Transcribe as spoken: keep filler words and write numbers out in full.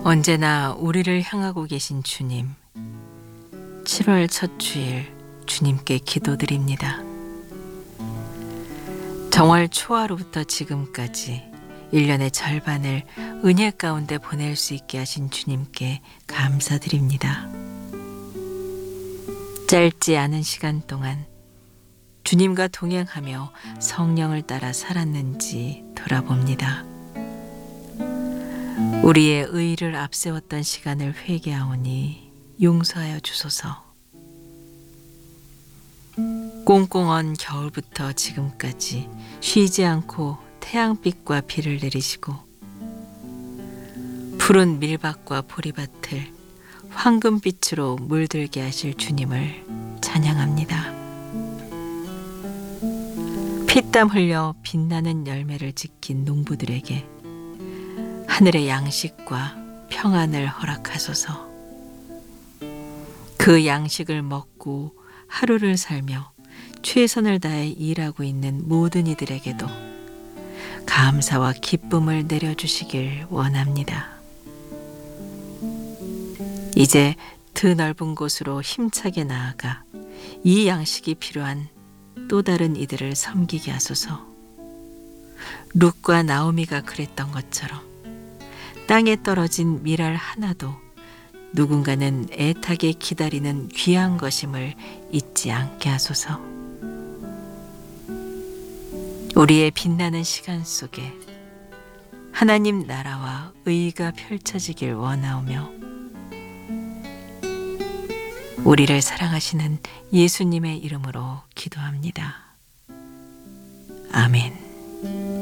언제나 우리를 향하고 계신 주님, 칠월 첫 주일 주님께 기도드립니다. 정월 초하루부터 지금까지 일 년의 절반을 은혜 가운데 보낼 수 있게 하신 주님께 감사드립니다. 짧지 않은 시간 동안 주님과 동행하며 성령을 따라 살았는지 돌아봅니다. 우리의 의의를 앞세웠던 시간을 회개하오니 용서하여 주소서. 꽁꽁언 겨울부터 지금까지 쉬지 않고 태양빛과 비를 내리시고 푸른 밀밭과 보리밭을 황금빛으로 물들게 하실 주님을 찬양합니다. 피땀 흘려 빛나는 열매를 지킨 농부들에게 하늘의 양식과 평안을 허락하소서. 그 양식을 먹고 하루를 살며 최선을 다해 일하고 있는 모든 이들에게도 감사와 기쁨을 내려주시길 원합니다. 이제 드넓은 곳으로 힘차게 나아가 이 양식이 필요한 또 다른 이들을 섬기게 하소서. 룻과 나오미가 그랬던 것처럼 땅에 떨어진 밀알 하나도 누군가는 애타게 기다리는 귀한 것임을 잊지 않게 하소서. 우리의 빛나는 시간 속에 하나님 나라와 의의가 펼쳐지길 원하오며 우리를 사랑하시는 예수님의 이름으로 기도합니다. 아멘.